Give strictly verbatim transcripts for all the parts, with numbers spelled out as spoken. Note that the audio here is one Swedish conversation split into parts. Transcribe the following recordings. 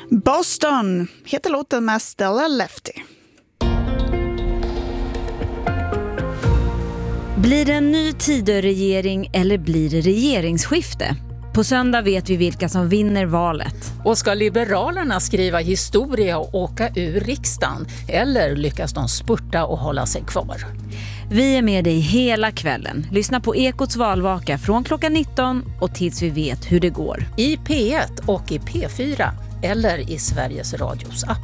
Boston heter låten med Stella Lefty. Blir det en ny Tidöregering eller blir det regeringsskifte? På söndag vet vi vilka som vinner valet. Och ska Liberalerna skriva historia och åka ur riksdagen? Eller lyckas de spurta och hålla sig kvar? Vi är med dig hela kvällen. Lyssna på Ekots valvaka från klockan nitton och tills vi vet hur det går. I P ett och i P fyra eller i Sveriges Radios app.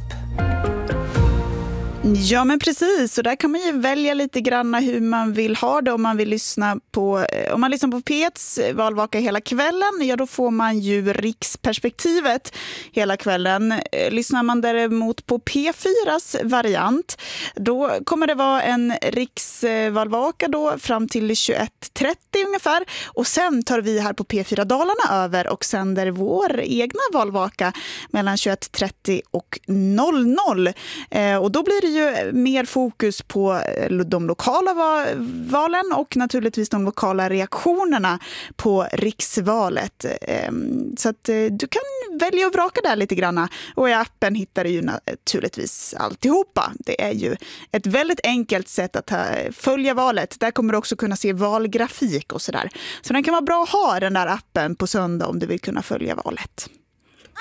Ja, men precis. Och där kan man ju välja lite grann hur man vill ha det. Om man vill lyssna på, om man lyssnar på P etts valvaka hela kvällen, ja då får man ju riksperspektivet hela kvällen. Lyssnar man däremot på P fyras variant, då kommer det vara en riksvalvaka då fram till tjugoett trettio ungefär. Och sen tar vi här på P fyra Dalarna över och sänder vår egna valvaka mellan tjugoett trettio och noll noll. Och då blir det ju mer fokus på de lokala valen och naturligtvis de lokala reaktionerna på riksvalet. Så att du kan välja att vraka där lite grann. Och i appen hittar du ju naturligtvis alltihopa. Det är ju ett väldigt enkelt sätt att följa valet. Där kommer du också kunna se valgrafik och sådär. Så den kan vara bra att ha, den där appen, på söndag om du vill kunna följa valet.